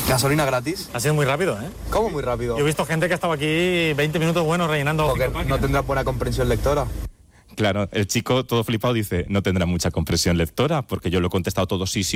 ¿Gasolina gratis? Ha sido muy rápido, ¿eh? ¿Cómo muy rápido? Yo he visto gente que estaba aquí 20 minutos buenos rellenando. Porque no tendrá buena comprensión lectora. Claro, el chico todo flipado dice, no tendrá mucha comprensión lectora, porque yo lo he contestado todo sí,